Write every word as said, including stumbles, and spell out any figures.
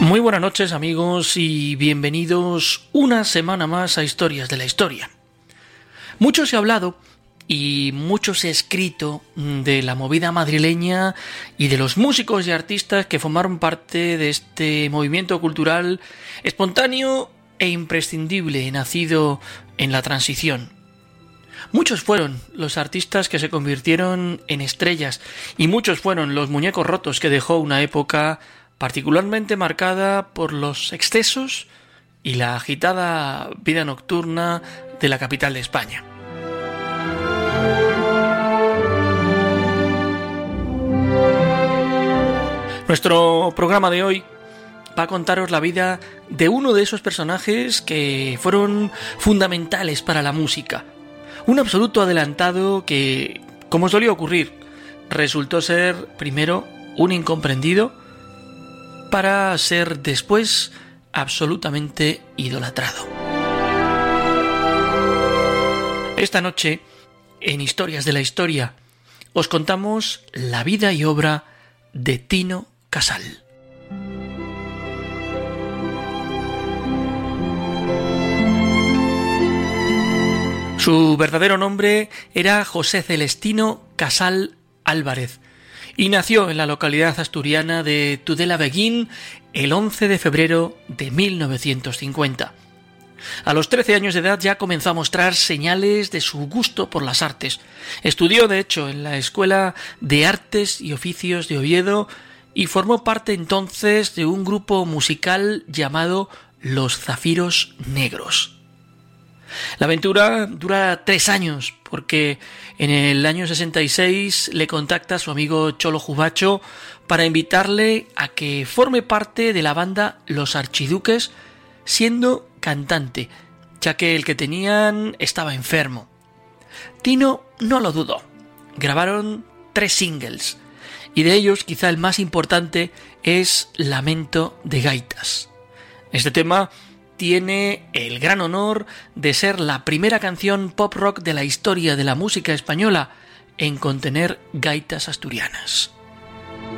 Muy buenas noches, amigos, y bienvenidos una semana más a Historias de la Historia. Mucho se ha hablado y mucho se ha escrito de la movida madrileña y de los músicos y artistas que formaron parte de este movimiento cultural espontáneo e imprescindible nacido en la transición. Muchos fueron los artistas que se convirtieron en estrellas y muchos fueron los muñecos rotos que dejó una época particularmente marcada por los excesos y la agitada vida nocturna de la capital de España. Nuestro programa de hoy va a contaros la vida de uno de esos personajes que fueron fundamentales para la música. Un absoluto adelantado que, como solía ocurrir, resultó ser primero un incomprendido para ser después absolutamente idolatrado. Esta noche, en Historias de la Historia, os contamos la vida y obra de Tino Casal. Su verdadero nombre era José Celestino Casal Álvarez y nació en la localidad asturiana de Tudela-Beguín el once de febrero de mil novecientos cincuenta. A los trece años de edad ya comenzó a mostrar señales de su gusto por las artes. Estudió, de hecho, en la Escuela de Artes y Oficios de Oviedo y formó parte entonces de un grupo musical llamado Los Zafiros Negros. La aventura dura tres años porque en el año sesenta y seis le contacta a su amigo Cholo Jubacho para invitarle a que forme parte de la banda Los Archiduques siendo cantante, ya que el que tenían estaba enfermo. Tino no lo dudó. Grabaron tres singles y de ellos quizá el más importante es Lamento de Gaitas. Este tema tiene el gran honor de ser la primera canción pop rock de la historia de la música española en contener gaitas asturianas.